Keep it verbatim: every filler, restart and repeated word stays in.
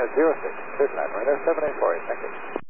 zero six, clear flight, radar seven eight four eight, thank you.